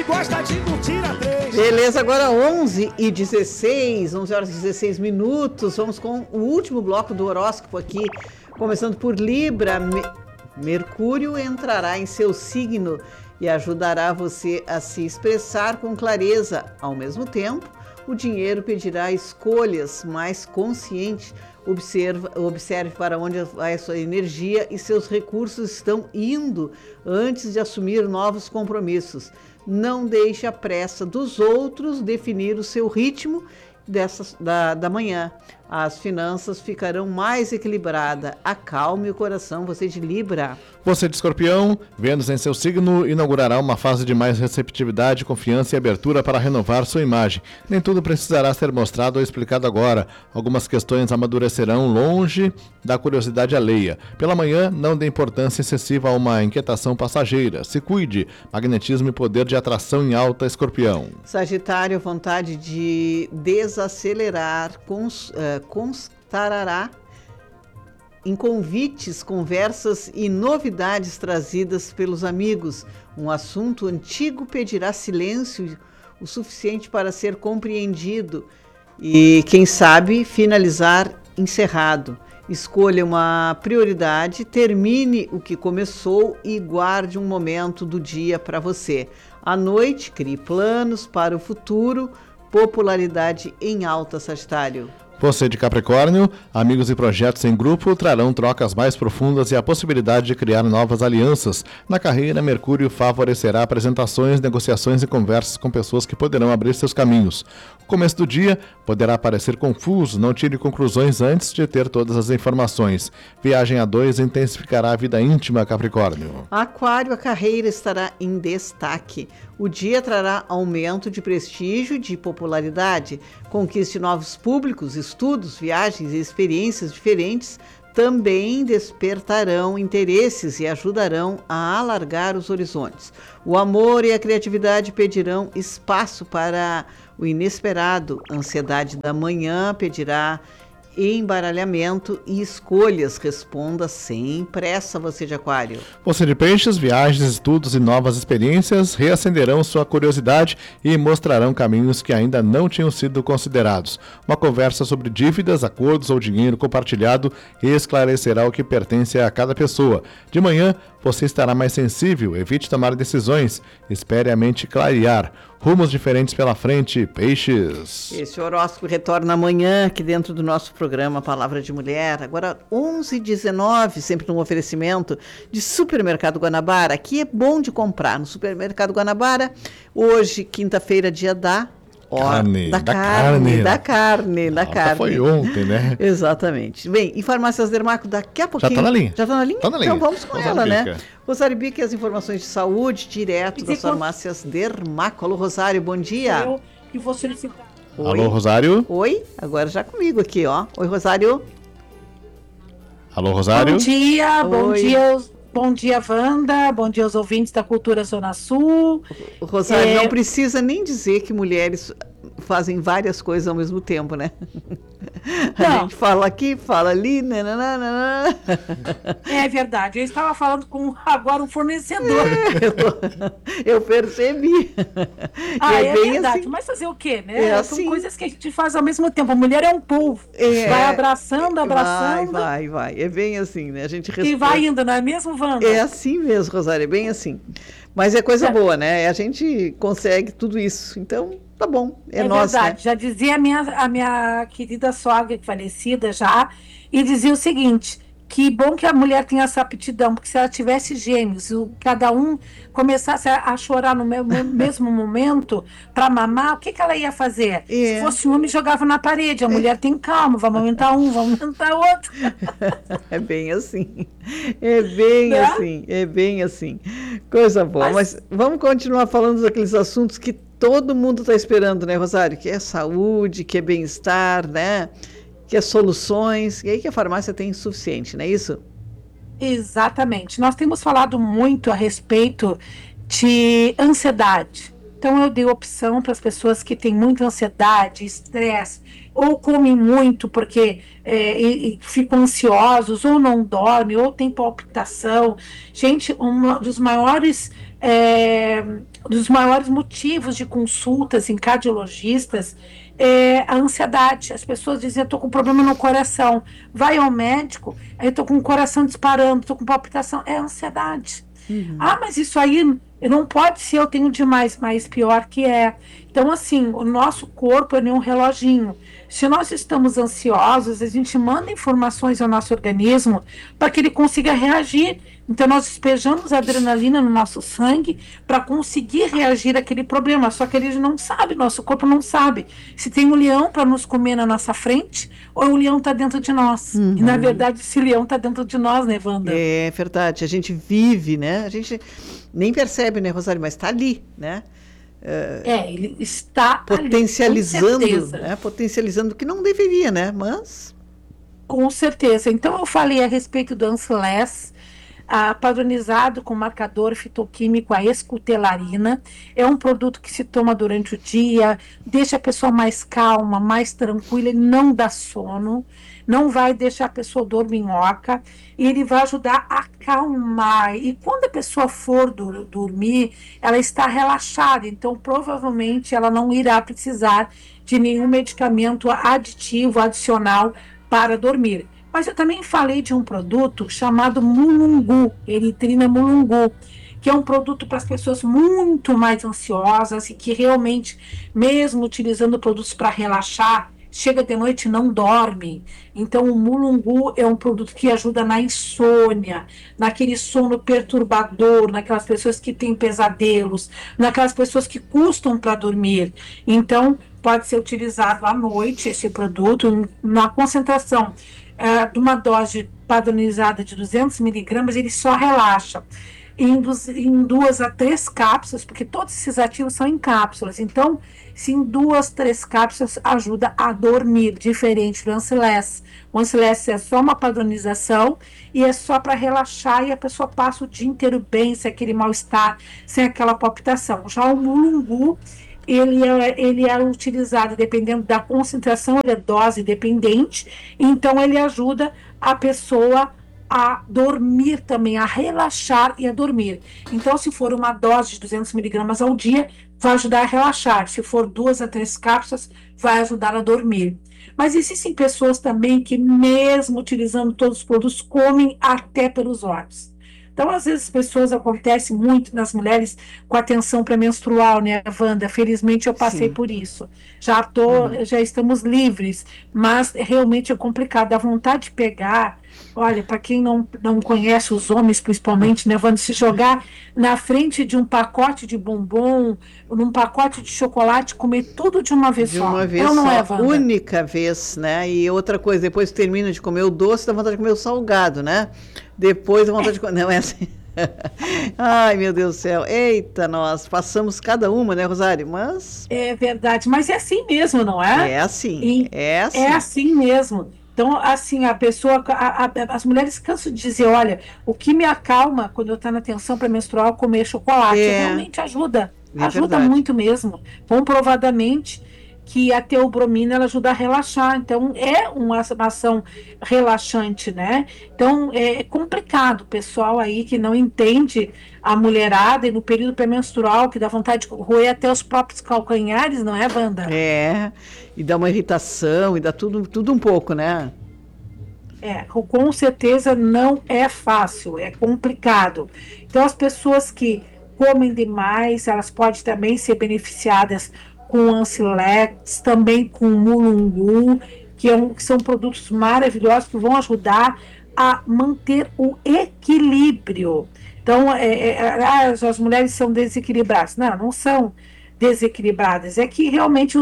Gosta de curtir a 3. Beleza, agora 11 horas e 16 minutos. Vamos com o último bloco do horóscopo aqui, começando por Libra. Mercúrio entrará em seu signo e ajudará você a se expressar com clareza. Ao mesmo tempo, o dinheiro pedirá escolhas mais conscientes. Observe para onde vai a sua energia e seus recursos estão indo antes de assumir novos compromissos. Não deixe a pressa dos outros definir o seu ritmo da manhã. As finanças ficarão mais equilibradas. Acalme o coração, você de Libra. Você de Escorpião, Vênus em seu signo inaugurará uma fase de mais receptividade, confiança e abertura para renovar sua imagem. Nem tudo precisará ser mostrado ou explicado agora. Algumas questões amadurecerão longe da curiosidade alheia. Pela manhã, não dê importância excessiva a uma inquietação passageira. Se cuide. Magnetismo e poder de atração em alta, Escorpião. Sagitário, vontade de desacelerar, constará em convites, conversas e novidades trazidas pelos amigos. Um assunto antigo pedirá silêncio o suficiente para ser compreendido e, quem sabe, finalizar encerrado. Escolha uma prioridade, termine o que começou e guarde um momento do dia para você. À noite, crie planos para o futuro. Popularidade em alta, Sagitário. Você de Capricórnio, amigos e projetos em grupo trarão trocas mais profundas e a possibilidade de criar novas alianças. Na carreira, Mercúrio favorecerá apresentações, negociações e conversas com pessoas que poderão abrir seus caminhos. O começo do dia poderá parecer confuso, não tire conclusões antes de ter todas as informações. Viagem a 2 intensificará a vida íntima, Capricórnio. Aquário, a carreira estará em destaque. O dia trará aumento de prestígio e de popularidade. Conquiste novos públicos, estudos, viagens e experiências diferentes também despertarão interesses e ajudarão a alargar os horizontes. O amor e a criatividade pedirão espaço para o inesperado. A ansiedade da manhã pedirá embaralhamento e escolhas. Responda sem pressa, você de Aquário. Você de Peixes, viagens, estudos e novas experiências reacenderão sua curiosidade e mostrarão caminhos que ainda não tinham sido considerados. Uma conversa sobre dívidas, acordos ou dinheiro compartilhado esclarecerá o que pertence a cada pessoa. De manhã, você estará mais sensível, evite tomar decisões, espere a mente clarear. Rumos diferentes pela frente, Peixes. Esse horóscopo retorna amanhã aqui dentro do nosso programa Palavra de Mulher. Agora 11h19, sempre num oferecimento de Supermercado Guanabara. Aqui é bom de comprar no Supermercado Guanabara. Hoje, quinta-feira, dia da carne. Foi ontem, né? Exatamente. Bem, e Farmácias Dermaco daqui a pouquinho. Já tá na linha. Já tá na linha? Tá na linha. Então vamos com ela, Bica. né? Rosário Bica e as informações de saúde direto das Farmácias Dermaco. Alô, Rosário, bom dia. Eu que vou solicitar. Oi. Alô, Rosário. Oi, agora já comigo aqui, ó. Oi, Rosário. Alô, Rosário. Bom dia, Oi. bom dia, Wanda, bom dia aos ouvintes da Cultura Zona Sul. Rosário, não precisa nem dizer que mulheres fazem várias coisas ao mesmo tempo, né? A gente fala aqui, fala ali, nananana. É verdade, eu estava falando com agora um fornecedor. Eu percebi. É bem verdade, assim. mas fazer o quê, né? São assim. coisas que a gente faz ao mesmo tempo. A mulher é um povo, vai abraçando. Vai. É bem assim, né? A gente E responde. vai indo, não é mesmo, Wanda? É assim mesmo, Rosário, é bem assim. Mas é coisa boa, né? A gente consegue tudo isso. Então, tá bom. É nosso, verdade. né? Já dizia a minha querida sogra, falecida já, e dizia o seguinte: que bom que a mulher tem essa aptidão, porque se ela tivesse gêmeos, cada um começasse a chorar no mesmo momento para mamar, o que ela ia fazer? Se fosse um homem, jogava na parede. A mulher tem calma, vai aumentar um, vai aumentar outro. É bem assim. É bem assim. Coisa boa. Mas vamos continuar falando daqueles assuntos que todo mundo está esperando, né, Rosário? Que é saúde, que é bem-estar, né? Que é soluções. E aí que a farmácia tem suficiente, não é isso? Exatamente. Nós temos falado muito a respeito de ansiedade. Então, eu dei opção para as pessoas que têm muita ansiedade, estresse, ou comem muito porque e ficam ansiosos, ou não dormem, ou tem palpitação. Gente, um dos maiores dos maiores motivos de consultas em cardiologistas é a ansiedade. As pessoas dizem, eu estou com problema no coração. Vai ao médico, eu estou com o coração disparando, estou com palpitação. É ansiedade. Ah, mas isso aí não pode ser, eu tenho demais, mas pior que é. Então, assim, o nosso corpo é nem um reloginho. Se nós estamos ansiosos, a gente manda informações ao nosso organismo para que ele consiga reagir. Então, nós despejamos adrenalina no nosso sangue para conseguir reagir àquele problema. Só que ele não sabe, nosso corpo não sabe se tem um leão para nos comer na nossa frente ou o leão está dentro de nós. E, na verdade, esse leão está dentro de nós, né, Wanda? É verdade, a gente vive, né? A gente nem percebe, né, Rosário, mas está ali, né? Ele está potencializando, ali, com certeza. né? Potencializando o que não deveria, né? Mas Com certeza. Então, eu falei a respeito do Ancilés, padronizado com marcador fitoquímico, a escutelarina. É um produto que se toma durante o dia, deixa a pessoa mais calma, mais tranquila, ele não dá sono, não vai deixar a pessoa dorminhoca, e ele vai ajudar a acalmar. E quando a pessoa for dormir, ela está relaxada, então provavelmente ela não irá precisar de nenhum medicamento aditivo, adicional para dormir. Mas eu também falei de um produto chamado Mulungu, Eritrina Mulungu, que é um produto para as pessoas muito mais ansiosas e que realmente, mesmo utilizando produtos para relaxar, chega de noite e não dorme. Então, o Mulungu é um produto que ajuda na insônia, naquele sono perturbador, naquelas pessoas que têm pesadelos, naquelas pessoas que custam para dormir. Então, pode ser utilizado à noite esse produto, na concentração de uma dose padronizada de 200 miligramas, ele só relaxa. Em 2 a 3 cápsulas, porque todos esses ativos são em cápsulas. Então, se em 2, 3 cápsulas ajuda a dormir, diferente do Ancilés. O Ancilés é só uma padronização e é só para relaxar e a pessoa passa o dia inteiro bem, sem aquele mal-estar, sem aquela palpitação. Já o Mulungu, ele é utilizado dependendo da concentração, ele é dose dependente, então ele ajuda a pessoa a dormir também, a relaxar e a dormir. Então, se for uma dose de 200 miligramas ao dia, vai ajudar a relaxar. Se for 2 a 3 cápsulas, vai ajudar a dormir. Mas existem pessoas também que, mesmo utilizando todos os produtos, comem até pelos olhos. Então, às vezes, pessoas, acontece muito nas mulheres com a tensão pré-menstrual, né, Wanda? Felizmente, eu passei Sim. por isso. Já estamos livres, mas realmente é complicado. Dá vontade de pegar. Olha, para quem não conhece os homens, principalmente, né, Wanda, se jogar na frente de um pacote de bombom, num pacote de chocolate, comer tudo de uma vez de só. uma vez Então, não só, é, Wanda? única vez, né? E outra coisa, depois que termina de comer o doce, dá vontade de comer o salgado, né? Depois dá vontade de comer. Não é assim. Ai, meu Deus do céu. Eita, nós passamos cada uma, né, Rosário? Mas É verdade, mas é assim mesmo, não é? é assim, E é assim. é assim mesmo. Então, assim, a pessoa, as mulheres cansam de dizer, olha, o que me acalma quando eu estou na tensão pré-menstrual é comer chocolate. É. Realmente ajuda. É Ajuda verdade. muito mesmo. Comprovadamente que a teobromina ela ajuda a relaxar. Então, é uma ação relaxante, né? Então, é complicado. O pessoal aí que não entende a mulherada e no período pré-menstrual, que dá vontade de roer até os próprios calcanhares, não é, Wanda? É, e dá uma irritação, e dá tudo um pouco, né? Com certeza não é fácil, é complicado. Então, as pessoas que comem demais, elas podem também ser beneficiadas com Ancilex, também com Mulungu, que são produtos maravilhosos que vão ajudar a manter o equilíbrio. Então, as mulheres são desequilibradas. Não, não são desequilibradas. É que realmente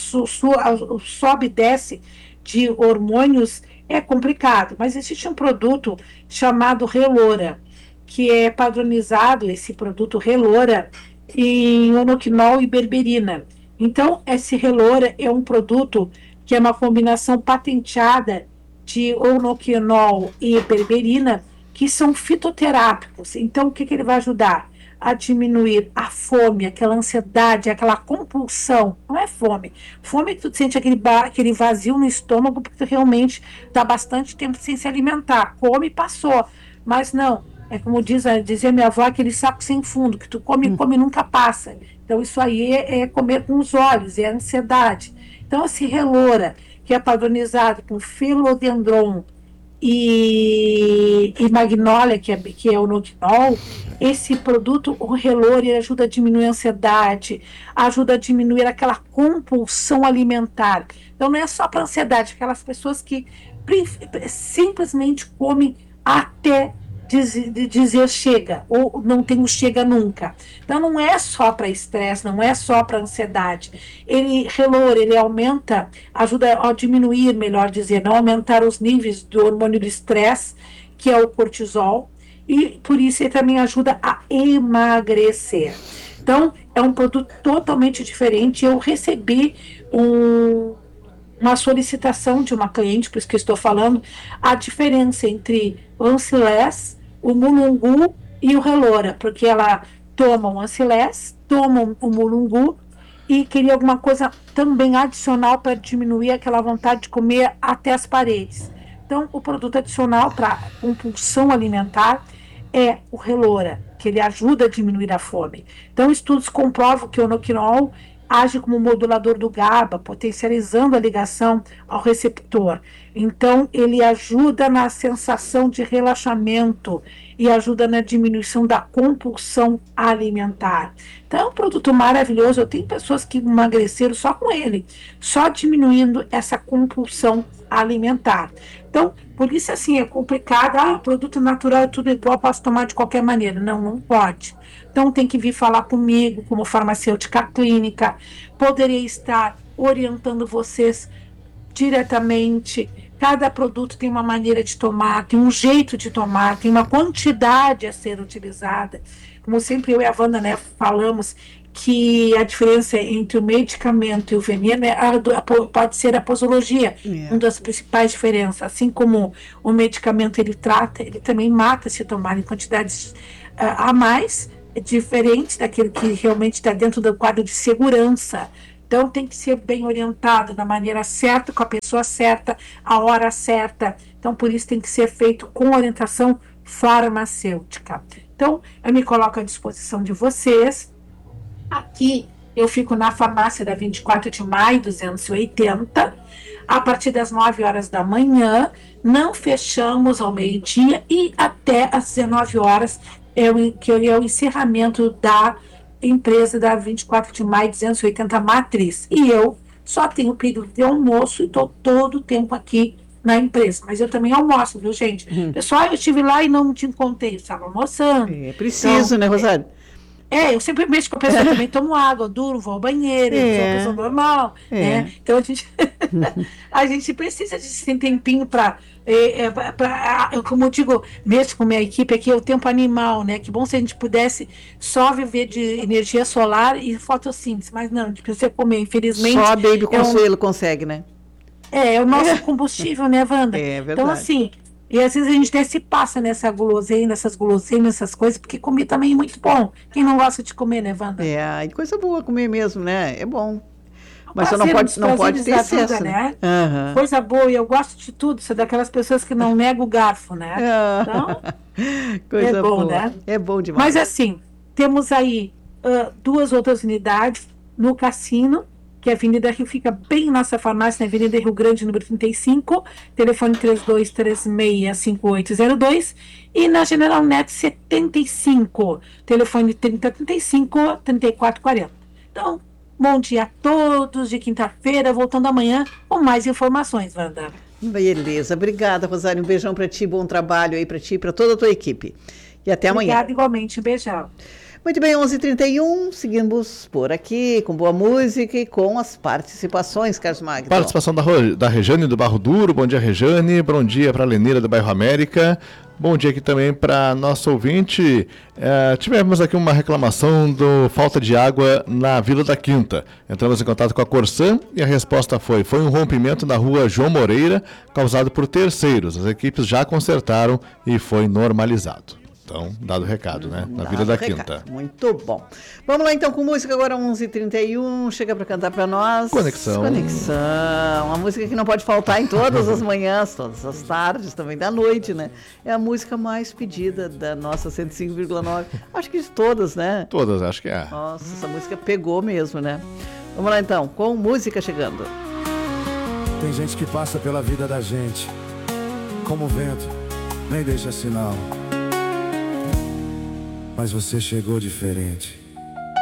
o sobe e desce de hormônios é complicado. Mas existe um produto chamado Relora, que é padronizado, esse produto Relora, em onoquinol e berberina. Então, esse Relora é um produto que é uma combinação patenteada de onoquinol e berberina, que são fitoterápicos. Então, o que ele vai ajudar? A diminuir a fome, aquela ansiedade, aquela compulsão. Não é fome. Fome que tu sente aquele vazio no estômago porque tu realmente está bastante tempo sem se alimentar. Come e passou. Mas não. é como dizia minha avó, aquele saco sem fundo, que tu come e nunca passa. Então, isso aí é comer com os olhos, é ansiedade. Então, esse Relora, que é padronizado com Philodendron e Magnólia, que é o Noquinol, esse produto, o Relora, ele ajuda a diminuir a ansiedade, ajuda a diminuir aquela compulsão alimentar. Então, não é só para ansiedade, aquelas pessoas que simplesmente comem até dizer chega, ou não tem o chega nunca. Então não é só para estresse, não é só para ansiedade. Ele aumenta, ajuda a diminuir, melhor dizer, não aumentar os níveis do hormônio do estresse, que é o cortisol, e por isso ele também ajuda a emagrecer. Então é um produto totalmente diferente. Eu recebi uma solicitação de uma cliente, por isso que eu estou falando, a diferença entre o Ancilés, o Mulungu e o Relora, porque ela toma o Ancilés, toma o Mulungu e queria alguma coisa também adicional para diminuir aquela vontade de comer até as paredes. Então, o produto adicional para compulsão alimentar é o Relora, que ele ajuda a diminuir a fome. Então, estudos comprovam que o Noquinol age como modulador do GABA, potencializando a ligação ao receptor. Então, ele ajuda na sensação de relaxamento e ajuda na diminuição da compulsão alimentar. Então, é um produto maravilhoso. Eu tenho pessoas que emagreceram só com ele, só diminuindo essa compulsão alimentar. Então, por isso, assim, é complicado. Produto natural é tudo igual, posso tomar de qualquer maneira. Não, não pode. Então, tem que vir falar comigo, como farmacêutica clínica. Poderia estar orientando vocês diretamente. Cada produto tem uma maneira de tomar, tem um jeito de tomar, tem uma quantidade a ser utilizada. Como sempre eu e a Wanda, né, falamos que a diferença entre o medicamento e o veneno pode ser a posologia, uma das principais diferenças. Assim como o medicamento ele trata, ele também mata se tomar em quantidades a mais, diferente daquele que realmente está dentro do quadro de segurança. Então tem que ser bem orientado da maneira certa, com a pessoa certa, a hora certa. Então por isso tem que ser feito com orientação farmacêutica. Então eu me coloco à disposição de vocês. Aqui eu fico na farmácia da 24 de maio, 280, a partir das 9 horas da manhã. Não fechamos ao meio-dia e até às 19 horas que é o encerramento da empresa da 24 de maio, 280 Matriz. E eu só tenho período de almoço e estou todo o tempo aqui na empresa. Mas eu também almoço, viu, gente? Pessoal, eu estive lá e não te encontrei, estava almoçando. É preciso, então, né, Rosário? Eu sempre mexo com a pessoa, também tomo água, duro, vou ao banheiro, sou uma pessoa normal, né? Então a gente precisa de tempinho para, como eu digo, mesmo com a minha equipe aqui, é o tempo animal, né? Que bom se a gente pudesse só viver de energia solar e fotossíntese, mas não, a gente precisa comer, infelizmente. Só a Baby Consuelo consegue, né? É o nosso combustível, né, Wanda? É verdade. Então, assim, e às vezes a gente até se passa nessas guloseimas, essas coisas, porque comer também é muito bom. Quem não gosta de comer, né, Wanda? E coisa boa comer mesmo, né? É bom. Mas você não pode ter excesso, vida, né? Coisa boa, e eu gosto de tudo. Você é daquelas pessoas que não nega o garfo, né? Então, coisa bom, boa. Né? É bom demais. Mas assim, temos aí 2 outras unidades no Cassino, que a Avenida Rio fica bem em nossa farmácia, na Avenida Rio Grande, número 35, telefone 3236-5802, e na General Neto 75, telefone 3035-3440. Então, bom dia a todos, de quinta-feira, voltando amanhã com mais informações, Wanda. Beleza, obrigada, Rosário, um beijão para ti, bom trabalho aí para ti e para toda a tua equipe. E até amanhã. Obrigada, igualmente, um beijão. Muito bem, 11h31, seguimos por aqui com boa música e com as participações, Carlos Magno. Participação da Rejane do Barro Duro, bom dia Rejane, bom dia para a Lenira do Bairro América, bom dia aqui também para nosso ouvinte. Tivemos aqui uma reclamação do falta de água na Vila da Quinta. Entramos em contato com a Corsan e a resposta foi um rompimento na rua João Moreira causado por terceiros. As equipes já consertaram e foi normalizado. Então, dado o recado, né? Na Dado vida da recado. quinta. Muito bom. Vamos lá então com música agora 11h31. Chega para cantar para nós. Conexão. Uma música que não pode faltar em todas as manhãs, todas as tardes, também da noite, né? É a música mais pedida da nossa 105,9. Acho que de todas, né? Todas, acho que é. Nossa, essa música pegou mesmo, né? Vamos lá então, com música chegando. Tem gente que passa pela vida da gente como vento, nem deixa sinal. Mas você chegou diferente.